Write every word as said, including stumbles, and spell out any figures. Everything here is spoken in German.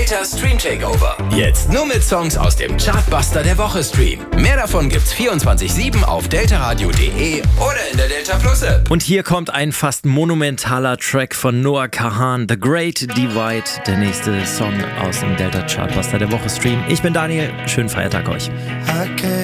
Delta Stream Takeover. Jetzt nur mit Songs aus dem Chartbuster der Woche Stream. Mehr davon gibt's vierundzwanzig sieben auf deltaradio punkt de oder in der Delta Plus App. Und hier kommt ein fast monumentaler Track von Noah Kahan, The Great Divide, der nächste Song aus dem Delta Chartbuster der Woche Stream. Ich bin Daniel, schönen Feiertag euch.